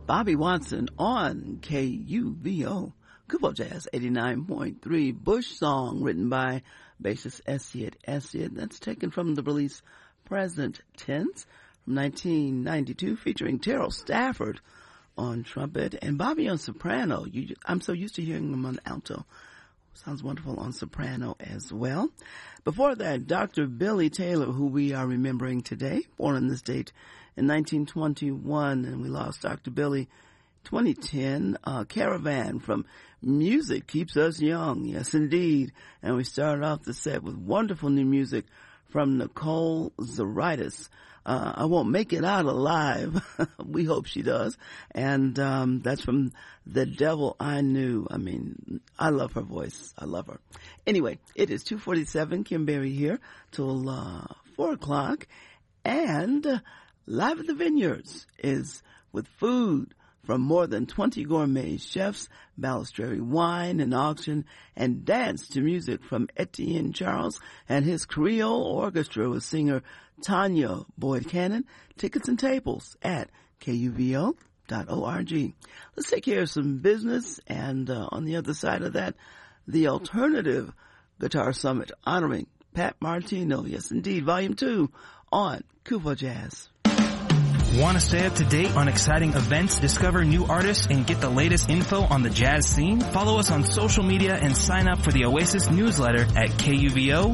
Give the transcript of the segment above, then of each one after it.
Bobby Watson on KUVO. Kubo Jazz 89.3. Bush song written by bassist Essyed Essyed. That's taken from the release Present Tense from 1992, featuring Terrell Stafford on trumpet and Bobby on soprano. I'm so used to hearing him on alto. Sounds wonderful on soprano as well. Before that, Dr. Billy Taylor, who we are remembering today, born on this date in 1921, and we lost Dr. Billy 2010. Caravan from Music Keeps Us Young. Yes, indeed. And we started off the set with wonderful new music from Nicole Zaritis. I won't make it out alive. We hope she does. And that's from The Devil I Knew. I mean, I love her voice. I love her. Anyway, it is 2:47. Kim Berry here till 4 o'clock. And Live at the Vineyards is with food from more than 20 gourmet chefs, Balistrary wine and auction, and dance to music from Etienne Charles and his Creole Orchestra with singer Tanya Boyd Cannon. Tickets and tables at KUVO.org. Let's take care of some business, and on the other side of that, the Alternative Guitar Summit honoring Pat Martino. Yes, indeed, Volume 2 on Kubo Jazz. Want to stay up to date on exciting events, discover new artists, and get the latest info on the jazz scene? Follow us on social media and sign up for the Oasis newsletter at KUVO.org.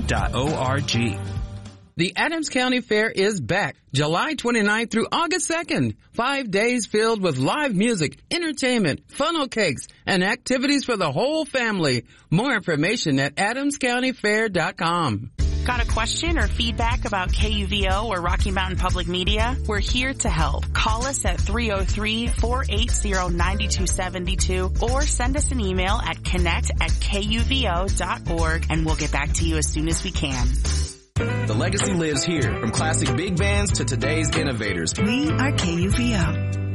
The Adams County Fair is back, July 29th through August 2nd. 5 days filled with live music, entertainment, funnel cakes, and activities for the whole family. More information at adamscountyfair.com. Got a question or feedback about KUVO or Rocky Mountain Public Media? We're here to help. Call us at 303-480-9272 or send us an email at connect@kuvo.org, and we'll get back to you as soon as we can. The legacy lives here, from classic big bands to today's innovators. We are KUVO.